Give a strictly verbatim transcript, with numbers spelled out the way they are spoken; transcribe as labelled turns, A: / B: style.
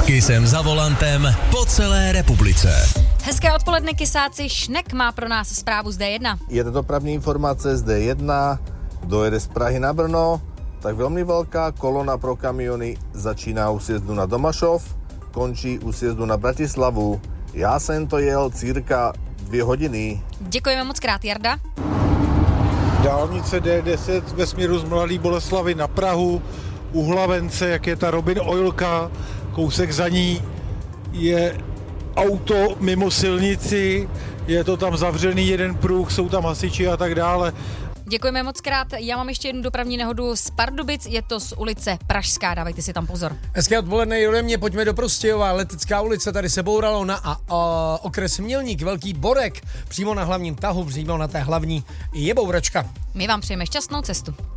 A: Kysem za volantem po celé republice.
B: Hezké odpoledne, kysáci. Šnek má pro nás zprávu z dé jedna.
C: Je to dopravní informace z dé jedna, dojede z Prahy na Brno, tak velmi velká kolona pro kamiony začíná u sjezdu na Domašov, končí u sjezdu na Bratislavu. Já jsem to jel cirka dvě hodiny.
B: Děkujeme moc krát, Jarda.
D: Dálnice dé deset ve směru z Mladé Boleslavi na Prahu, u Hlavence, jak je ta Robin Oilka, kousek za ní je auto mimo silnici, je to tam zavřený jeden pruh, jsou tam hasiči a tak dále.
B: Děkujeme moc krát. Já mám ještě jednu dopravní nehodu z Pardubic, je to z ulice Pražská, dávejte si tam pozor.
E: Hezké odpoledne ode mě, pojďme do Prostějova. Letecká ulice, tady se bouralo na a, a, okres Mělník, Velký Borek, přímo na hlavním tahu, přímo na té hlavní je bouračka.
B: My vám přejeme šťastnou cestu.